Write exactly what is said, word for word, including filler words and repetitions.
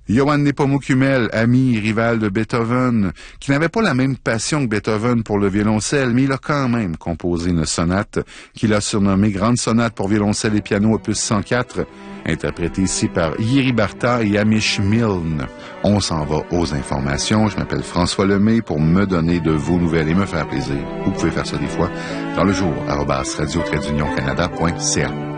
Johann Nepomuk-Hummel, ami rival de Beethoven, qui n'avait pas la même passion que Beethoven pour le violoncelle, mais il a quand même composé une sonate qu'il a surnommée Grande sonate pour violoncelle et piano opus cent quatre, interprétée ici par Jiří Bárta et Amish Milne. On s'en va aux informations. Je m'appelle François Lemay pour me donner de vos nouvelles et me faire plaisir. Vous pouvez faire ça des fois dans le jour arobase radio tiret d'union canada point c a.